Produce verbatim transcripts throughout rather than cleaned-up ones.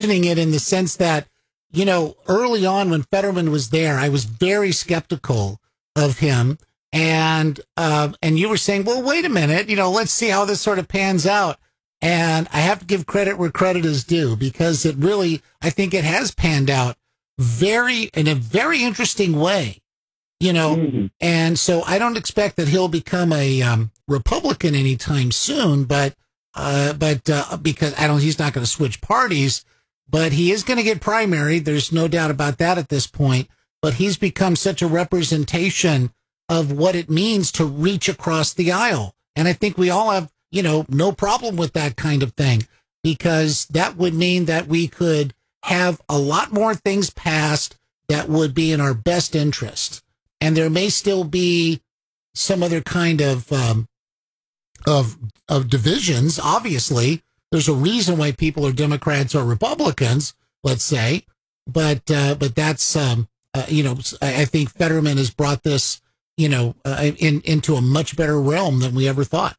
mentioning it in the sense that, you know, early on when Fetterman was there, I was very skeptical of him. And, uh, and you were saying, well, wait a minute, you know, let's see how this sort of pans out. And I have to give credit where credit is due, because it really, I think it has panned out very, in a very interesting way, you know, mm-hmm. And so I don't expect that he'll become a um, Republican anytime soon, but, uh, but, uh, because I don't, he's not going to switch parties, but he is going to get primaried. There's no doubt about that at this point, but he's become such a representation of what it means to reach across the aisle. And I think we all have, you know, no problem with that kind of thing, because that would mean that we could have a lot more things passed that would be in our best interest. And there may still be some other kind of, um, of, of divisions. Obviously, there's a reason why people are Democrats or Republicans, let's say, but, uh, but that's, um, uh, you know, I, I think Fetterman has brought this, you know, uh, in, into a much better realm than we ever thought.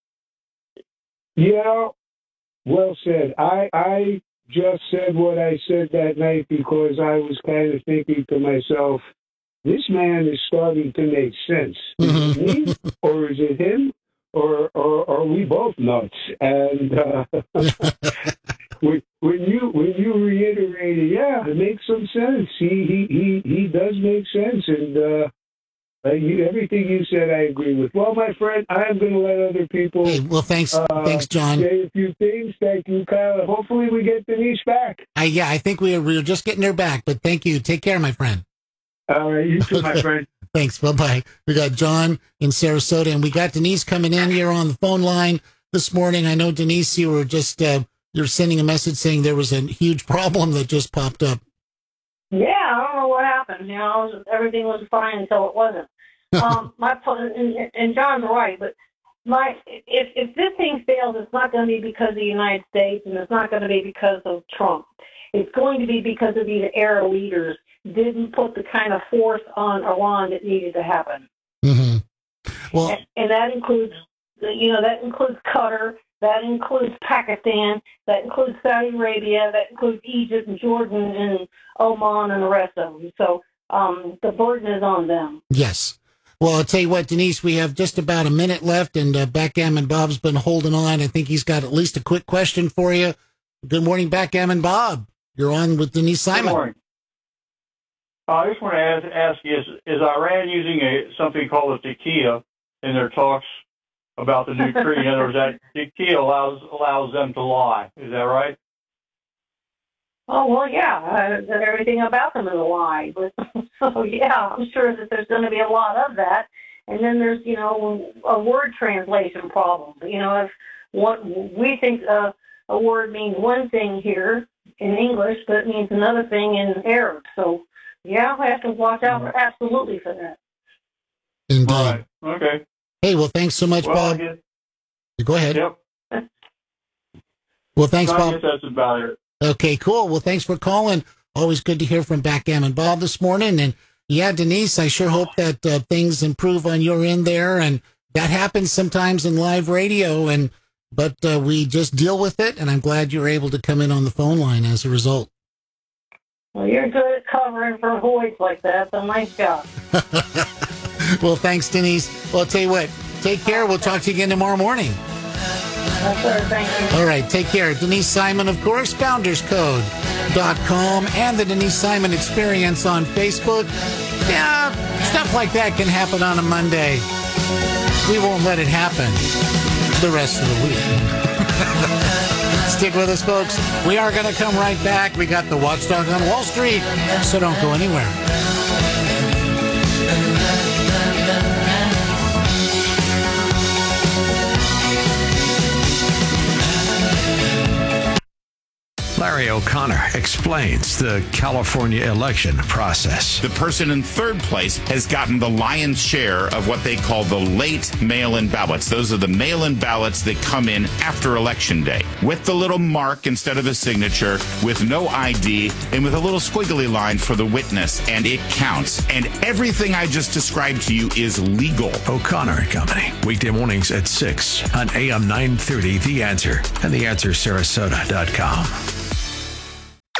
Yeah, well said. I, I just said what I said that night because I was kind of thinking to myself, this man is starting to make sense. Is it me, or is it him, or, or, or are we both nuts? And uh, when, when you when you reiterated, yeah, it makes some sense. He he he, he does make sense, and uh, uh, you, everything you said, I agree with. Well, my friend, I'm going to let other people. Hey, well, thanks, uh, thanks, John. Say a few things. Thank you, Kyle. Hopefully, we get Denise back. Uh, yeah, I think we are, we are just getting her back. But thank you. Take care, my friend. All right, you too, my friend. Thanks. Bye-bye. We got John in Sarasota, and we got Denise coming in here on the phone line this morning. I know, Denise, you were just, uh, you're sending a message saying there was a huge problem that just popped up. Yeah, I don't know what happened. You know, everything was fine until it wasn't. um, my and, and John's right, but my if if this thing fails, it's not going to be because of the United States, and it's not going to be because of Trump. It's going to be because of these Arab leaders didn't put the kind of force on Iran that needed to happen. Mm-hmm. Well, and, and that includes, you know, that includes Qatar, that includes Pakistan, that includes Saudi Arabia, that includes Egypt and Jordan and Oman and the rest of them. So um, the burden is on them. Yes. Well, I'll tell you what, Denise, we have just about a minute left, and uh, Backgammon Bob's been holding on. I think he's got at least a quick question for you. Good morning, Backgammon Bob. You're on with Denise Simon. Good morning. Uh, I just want to ask, ask you, is, is Iran using a something called a taqiyya in their talks about the new treaty? In other words, that taqiyya allows, allows them to lie. Is that right? Oh, well, yeah, uh, everything about them is a lie. But, so, yeah, I'm sure that there's going to be a lot of that. And then there's, you know, a word translation problem. You know, if what we think uh, a word means one thing here in English, but it means another thing in Arab. So, yeah, we have to watch out for, absolutely for that. Indeed. All right. Okay. Hey, well, thanks so much, well, Bob. Guess, Go ahead. Yep. Well, thanks, I Bob. guess that's about it. Okay, cool. Well, thanks for calling. Always good to hear from Backgammon Bob this morning. And yeah, Denise, I sure hope that uh, things improve on your end there. And that happens sometimes in live radio, and but uh, we just deal with it. And I'm glad you're able to come in on the phone line as a result. Well, you're good at covering for voids like that. So nice job. Well, thanks, Denise. Well, I'll tell you what, take care. We'll talk to you again tomorrow morning. Yes, sir. Thank you. All right, take care. Denise Simon, of course, founders code dot com and the Denise Simon Experience on Facebook. Yeah, stuff like that can happen on a Monday. We won't let it happen the rest of the week. Stick with us, folks. We are going to come right back. We got the Watchdog on Wall Street, so don't go anywhere. Larry O'Connor explains the California election process. The person in third place has gotten the lion's share of what they call the late mail-in ballots. Those are the mail-in ballots that come in after Election Day with the little mark instead of a signature, with no I D, and with a little squiggly line for the witness, and it counts. And everything I just described to you is legal. O'Connor and Company, weekday mornings at six on A M nine thirty, The Answer, and the answer sarasota dot com.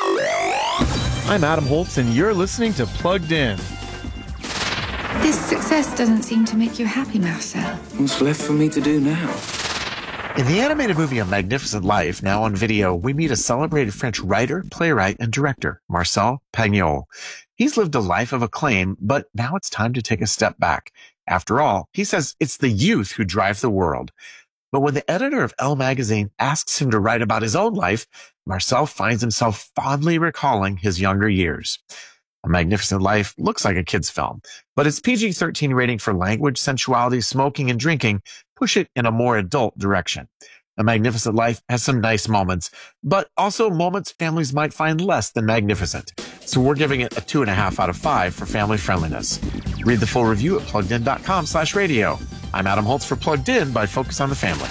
I'm Adam Holtz, and you're listening to Plugged In. This success doesn't seem to make you happy, Marcel. What's left for me to do now? In the animated movie A Magnificent Life, now on video, we meet a celebrated French writer, playwright, and director, Marcel Pagnol. He's lived a life of acclaim, but now it's time to take a step back. After all, he says it's the youth who drive the world. But when the editor of Elle magazine asks him to write about his own life, Marcel finds himself fondly recalling his younger years. A Magnificent Life looks like a kid's film, but its P G thirteen rating for language, sensuality, smoking, and drinking push it in a more adult direction. A Magnificent Life has some nice moments, but also moments families might find less than magnificent. So we're giving it a two and a half out of five for family friendliness. Read the full review at pluggedin.com slash radio. I'm Adam Holtz for Plugged In by Focus on the Family.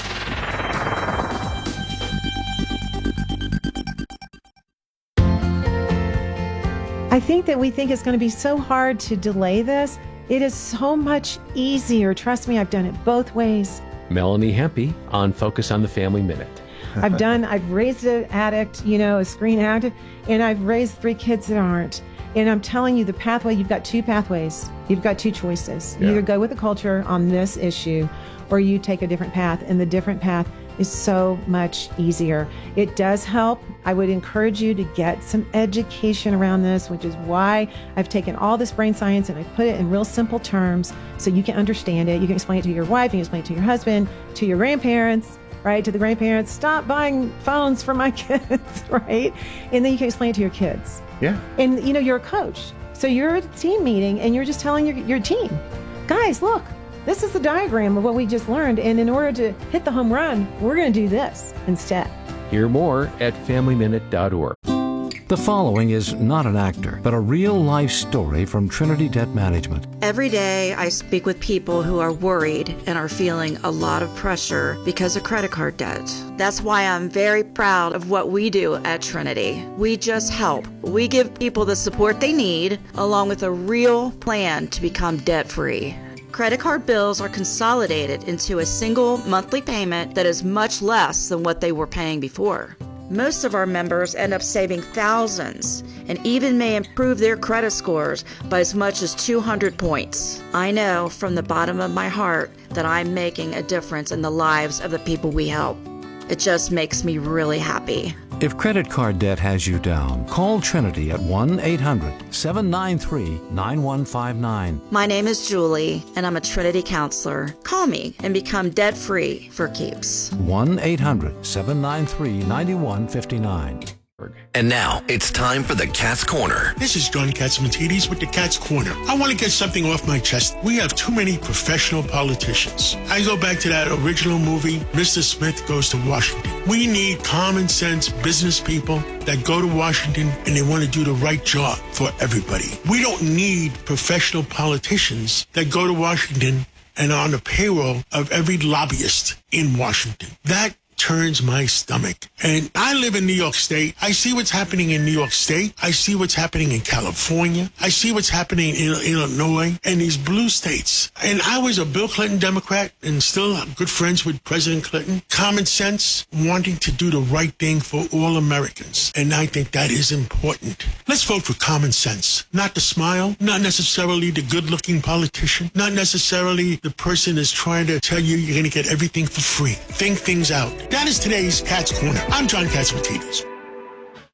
I think that we think it's going to be so hard to delay this. It is so much easier. Trust me, I've done it both ways. Melanie Hempy on Focus on the Family Minute. I've done, I've raised an addict, you know, a screen addict, and I've raised three kids that aren't. And I'm telling you, the pathway, you've got two pathways. You've got two choices. You Yeah. either go with the culture on this issue, or you take a different path. And the different path is so much easier. It does help. I would encourage you to get some education around this, which is why I've taken all this brain science and I put it in real simple terms so you can understand it. You can explain it to your wife, you can explain it to your husband, to your grandparents, right? To the grandparents, stop buying phones for my kids, right? And then you can explain it to your kids. Yeah. And you know, you're a coach. So you're at a team meeting and you're just telling your, your team, guys, look, this is the diagram of what we just learned. And in order to hit the home run, we're going to do this instead. Hear more at family minute dot org. The following is not an actor, but a real-life story from Trinity Debt Management. Every day I speak with people who are worried and are feeling a lot of pressure because of credit card debt. That's why I'm very proud of what we do at Trinity. We just help. We give people the support they need, along with a real plan to become debt-free. Credit card bills are consolidated into a single monthly payment that is much less than what they were paying before. Most of our members end up saving thousands and even may improve their credit scores by as much as two hundred points. I know from the bottom of my heart that I'm making a difference in the lives of the people we help. It just makes me really happy. If credit card debt has you down, call Trinity at one eight hundred seven nine three nine one five nine. My name is Julie, and I'm a Trinity counselor. Call me and become debt-free for keeps. one eight hundred seven nine three nine one five nine. And now it's time for the Cat's Corner. This is John Katsimatidis with the Cat's Corner. I want to get something off my chest. We have too many professional politicians. I go back to that original movie, Mister Smith Goes to Washington. We need common sense business people that go to Washington and they want to do the right job for everybody. We don't need professional politicians that go to Washington and are on the payroll of every lobbyist in Washington. That turns my stomach. And I live in New York State. I see what's happening in New York State. I see what's happening in California. I see what's happening in Illinois and these blue states. And I was a Bill Clinton Democrat and still good friends with President Clinton. Common sense, wanting to do the right thing for all Americans. And I think that is important. Let's vote for common sense. Not the smile, not necessarily the good-looking politician, not necessarily the person that's trying to tell you you're going to get everything for free. Think things out. That is today's Cat's Corner. I'm John Katsimatidis.